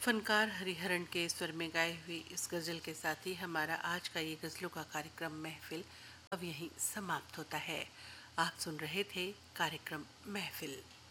फनकार हरिहरन के स्वर में गाई हुई इस गज़ल के साथ ही हमारा आज का ये गज़लों का कार्यक्रम महफिल अब यहीं समाप्त होता है। आप सुन रहे थे कार्यक्रम महफिल।